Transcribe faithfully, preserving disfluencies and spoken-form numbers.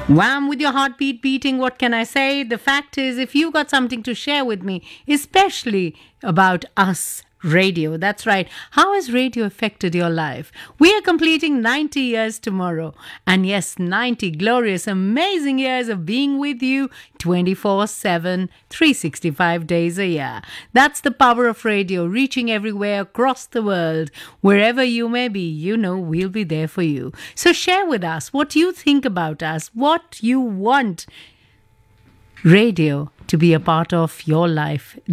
Wham, with your heartbeat beating, what can I say? The fact is, if you got something to share with me, especially about us, radio, that's right. How has radio affected your life? We are completing ninety years tomorrow. And yes, ninety glorious, amazing years of being with you twenty-four seven, three hundred sixty-five days a year. That's the power of radio, reaching everywhere across the world. Wherever you may be, you know we'll be there for you. So share with us what you think about us, what you want radio to be a part of your life